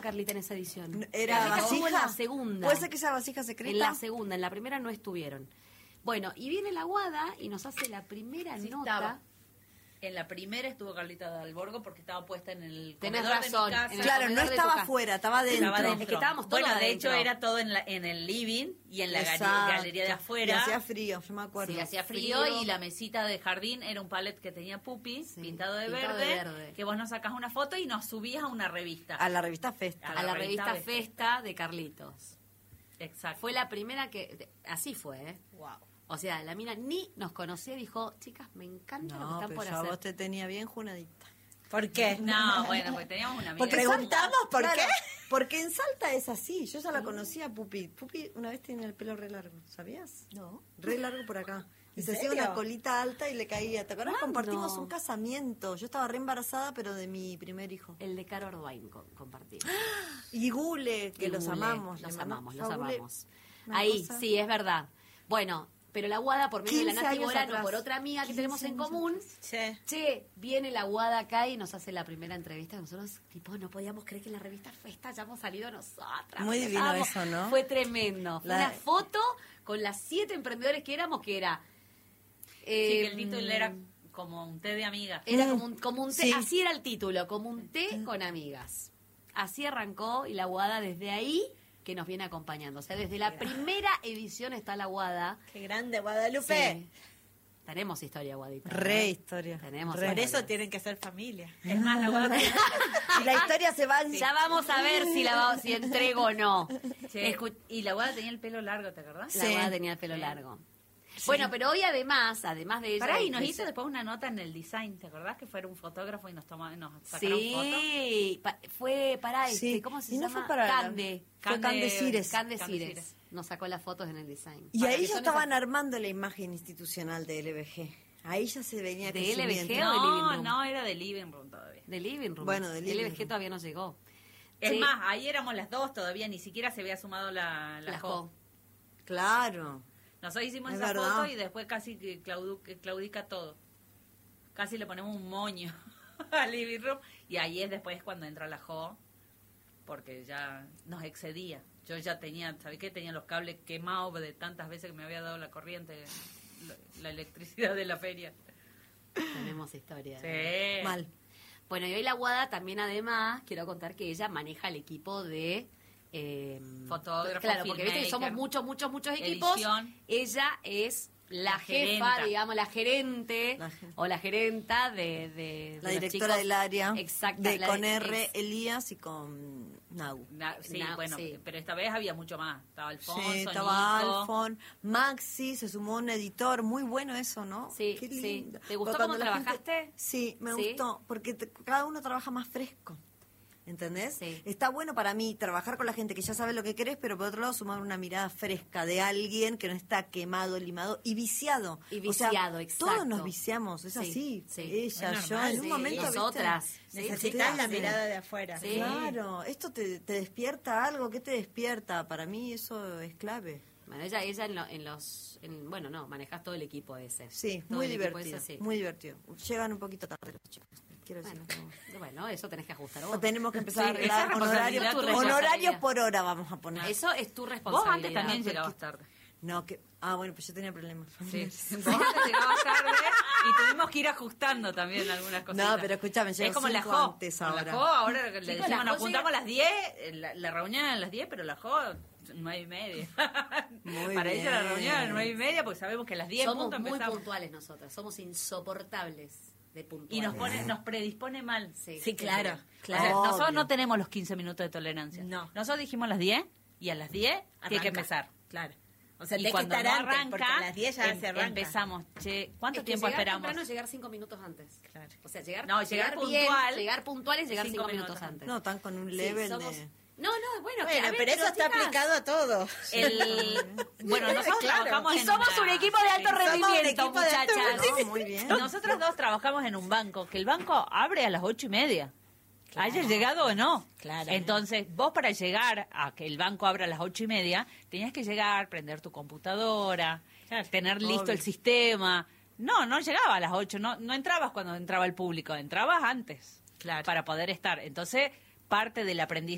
Carlita en esa edición. ¿Era Carlita estuvo vasija? en la segunda. ¿Puede ser que sea vasija secreta? En la segunda, en la primera no estuvieron. Bueno, y viene la Guada y nos hace la primera nota. Estaba. En la primera estuvo Carlita de Alborgo porque estaba puesta en el Tenés comedor razón, de mi casa. en el Claro, no comedor de tu estaba casa. afuera, estaba dentro. Estaba dentro. Es que estábamos todos Bueno, de adentro. hecho era todo en el living y en la Exacto. galería de afuera. Y hacía frío, yo me acuerdo. Sí, hacía frío y la mesita de jardín era un palet que tenía Pupi, Sí, pintado de pintado verde, de verde. que vos nos sacás una foto y nos subías a una revista. A la revista Festa. A la revista Festa de Carlitos. Exacto. Fue la primera que... Así fue, ¿eh? Wow. O sea, la mina ni nos conocía, dijo, chicas, me encanta lo que No, están pero por yo a hacer. vos te tenía bien junadita. ¿Por qué? No, bueno, porque teníamos una amiga. Porque preguntamos por Claro, qué. Porque en Salta es así. Yo ya la conocía a Pupi. Pupi una vez tenía el pelo re largo, ¿sabías? No. Re largo por acá. Y ¿En se hacía serio? una colita alta y le caía. ¿Te acuerdas? ¿Cuándo? Compartimos un casamiento. Yo estaba re embarazada, pero de mi primer hijo. El de Caro Orduain compartimos. Y Gule, que Y los Gule, amamos. Los Le amamos, mandamos los a Gule amamos. una Ahí, cosa. sí, es verdad. Bueno, pero la Guada, por medio de la 15 Nati años Borano, atrás. por otra amiga que 15 tenemos en años común, Sí. che, viene la Guada acá y nos hace la primera entrevista. Nosotros, tipo, no podíamos creer que en la revista Festa hayamos salido nosotras. Muy divino Estábamos- eso, ¿no? Fue tremendo. Fue La- una foto con las 7 emprendedores que éramos, que era... Sí, que el título era como un té de amigas. Era como un té, Sí. así era el título, como un té con amigas. Así arrancó y la Guada desde ahí que nos viene acompañando. O sea, desde la primera edición está la Guada. Qué grande, Guadalupe. Sí. Tenemos historia, Guadita. Re ¿eh? historia. Tenemos Re. Por historia. eso tienen que ser familia. Es más, la Guada Y la historia se va... Ya vamos a ver si entrego o no. Che, y la Guada tenía el pelo largo, ¿te acordás? La Sí. Guada tenía el pelo largo. Bueno, pero hoy además de ella... Pará, y nos hizo después una nota en el design, ¿te acordás? Que fuera un fotógrafo y nos sacaron fotos. Sí, fue para Sí. ¿cómo se Y no llama? fue para- Cande. Fue Cande Cires. Cande Cande Cires. Cires. Nos sacó las fotos en el design. Y Para ahí que ya son estaban esas- armando la imagen institucional de LBG. Ahí ya se venía ¿De crecimiento. LBG o de Living No, Room? no, era de Living Room todavía. De Living Room. Bueno, de Living LBG Room. todavía no llegó. Es Sí. más, ahí éramos las dos todavía, ni siquiera se había sumado la La Jo. Jo. Claro. Nosotros hicimos Es esa verdad. foto y después casi que claudica todo. Casi le ponemos un moño al Living Room y ahí es después cuando entra la Jo, porque ya nos excedía. Yo ya tenía, ¿sabés qué? Tenía los cables quemados de tantas veces que me había dado la corriente, la electricidad de la feria. Tenemos historia. Sí. Mal. Bueno, y hoy la Guada también, además, quiero contar que ella maneja el equipo de... Fotógrafo, claro, porque viste que filmmaker, somos muchos equipos. edición. Ella es la La jefa, gerenta. digamos, la gerente o la gerenta de La los directora chicos. del área. Exacto. Con R, Elías y con Nau. Sí, No, bueno, sí. pero esta vez había mucho más. Estaba Alfonso, Sí, estaba Nico. Alfon, Maxi, se sumó un editor, muy bueno eso, ¿no? Sí, Qué sí. lindo. ¿Te gustó Porque cómo cuando la trabajaste? Sí, me ¿Sí? gustó, porque cada uno trabaja más fresco. ¿Entendés? Sí. Está bueno para mí trabajar con la gente que ya sabe lo que querés, pero por otro lado sumar una mirada fresca de alguien que no está quemado, limado y viciado. Y O sea, viciado, exacto. todos nos viciamos, es Sí, así. sí. Ella, Es yo, normal, en un sí. momento, ¿viste? Nosotras. Sí, Necesitas sí, la sí. mirada de afuera. Sí. Claro, esto te despierta algo, ¿qué te despierta? Para mí eso es clave. Bueno, ella bueno, no, manejas todo el equipo ese. Sí, Todo muy el equipo divertido, ese, sí. muy divertido. Llegan un poquito tarde los chicos, quiero decir. Bueno, eso tenés que ajustar O vos. tenemos que empezar Sí, a arreglar esa responsabilidad honorarios, es tu responsabilidad. honorarios por hora vamos a poner. Eso es tu Vos responsabilidad. antes también porque- llegabas tarde. No, que bueno, pues yo tenía problemas. Sí. Vos antes llegabas tarde y tuvimos que ir ajustando también algunas cosas. No, pero escúchame, es llego como la 5 Jo. antes Con ahora. La Jo, ahora le Chicos, decimos, la nos Jo juntamos a llega- las 10, la reunión a las 10, pero la Jo 9:30. Muy Para ella la bien. reunión a las 9:30 porque sabemos que a las 10 Somos puntos muy empezamos. puntuales nosotras, somos insoportables de puntuales. Y nos predispone mal. Sí, claro, O sea, Obvio. nosotros no tenemos los 15 minutos de tolerancia. No. Nosotros dijimos las 10 y a las 10 tiene Arranca. que empezar. Claro. O sea, Y tenés que cuando estar no antes, porque a las 10 ya se arranca. empezamos. Che, ¿cuánto Es que tiempo llegar esperamos? temprano es llegar 5 minutos antes. Claro. O sea, llegar puntual. bien, llegar puntual es llegar 5 5 minutos minutos antes. No, están con un Sí, level somos- de... No, bueno, que, a Bueno, ver, pero eso está chicas, aplicado a todo. Bueno, nosotros Claro. trabajamos Y en somos una- un equipo de alto Sí. Somos un rendimiento, equipo de alto muchachas. No, muy bien. Nosotros dos trabajamos en un banco, que el banco abre a las 8:30. ¿Hayas llegado o no? Claro. Entonces, vos para llegar a que el banco abra a las 8:30, tenías que llegar, prender tu computadora, tener listo Obvio. el sistema. No llegaba a las 8, no entrabas cuando entraba el público, entrabas antes Claro. para poder estar. Entonces, parte del aprendizaje